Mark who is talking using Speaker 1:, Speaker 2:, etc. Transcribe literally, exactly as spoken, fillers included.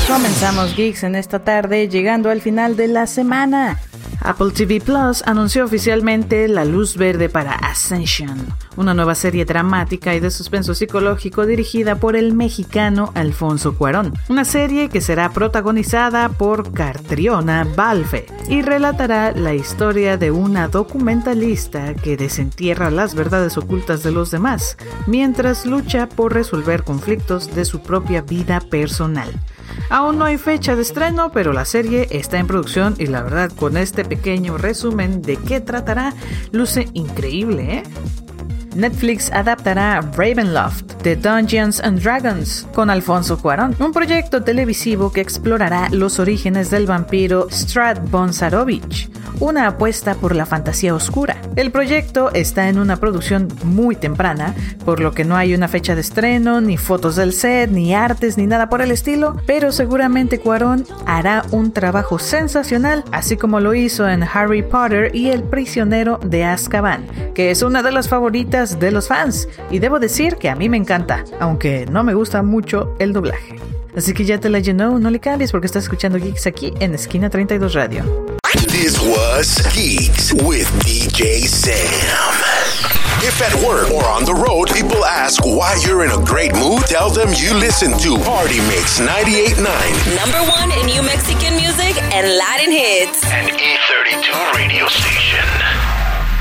Speaker 1: Comenzamos Geeks en esta tarde, llegando al final de la semana. Apple T V Plus anunció oficialmente la luz verde para Ascension, una nueva serie dramática y de suspenso psicológico dirigida por el mexicano Alfonso Cuarón. Una serie que será protagonizada por Catriona Balfe y relatará la historia de una documentalista que desentierra las verdades ocultas de los demás, mientras lucha por resolver conflictos de su propia vida personal. Aún no hay fecha de estreno, pero la serie está en producción y la verdad, con este pequeño resumen de qué tratará, luce increíble, ¿eh? Netflix adaptará Ravenloft, de Dungeons and Dragons, con Alfonso Cuarón, un proyecto televisivo que explorará los orígenes del vampiro Strad von Zarovich, una apuesta por la fantasía oscura. El proyecto está en una producción muy temprana, por lo que no hay una fecha de estreno, ni fotos del set, ni artes, ni nada por el estilo, pero seguramente Cuarón hará un trabajo sensacional, así como lo hizo en Harry Potter y El prisionero de Azkaban, que es una de las favoritas de los fans, y debo decir que a mí me encanta, aunque no me gusta mucho el doblaje. Así que ya te la llenó, no le cambies porque estás escuchando Geeks aquí en Esquina treinta y dos Radio.
Speaker 2: This was Geeks with D J Sam. If at work or on the road, people ask why you're in a great mood, tell them you listen to Party Mix ninety-eight point nine.
Speaker 3: Number one in New Mexican music and Latin hits.
Speaker 2: An E thirty-two radio station.